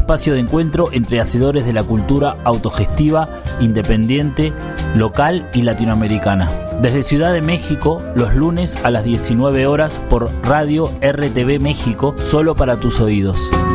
espacio de encuentro entre hacedores de la cultura autogestiva, independiente, local y latinoamericana. Desde Ciudad de México, los lunes a las 19 horas por Radio RTV México, solo para tus oídos.